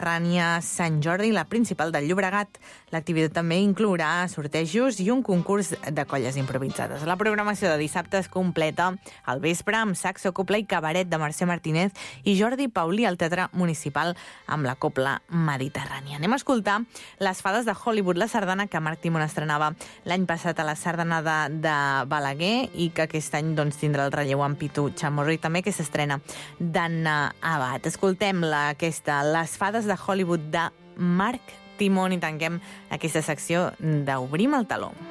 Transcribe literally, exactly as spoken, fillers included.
Mediterrània Sant Jordi, la principal del Llobregat. L'activitat també inclourà sortejos i un concurs de colles improvisades. La programació de dissabte es completa al vespre amb saxo, copla i cabaret de Mercè Martínez i Jordi Paulí al Teatre Municipal amb la Copla Mediterrània. Anem a escoltar Les Fades de Hollywood, la sardana que Marc Timon estrenava l'any passat a la sardana de, de Balaguer i que aquest any doncs, tindrà el relleu amb Pitu Chamorro i també que s'estrena d'Anna Abad. Escoltem-la, aquesta, Les Fades de Hollywood de Marc Timon i tanquem aquesta secció d'Obrim el teló.